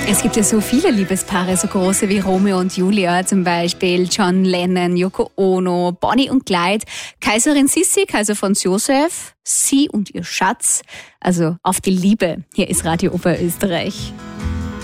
Es gibt ja so viele Liebespaare, so große wie Romeo und Julia, zum Beispiel John Lennon, Yoko Ono, Bonnie und Clyde, Kaiserin Sissi, Kaiser Franz Josef, sie und ihr Schatz. Also auf die Liebe. Hier ist Radio Oberösterreich.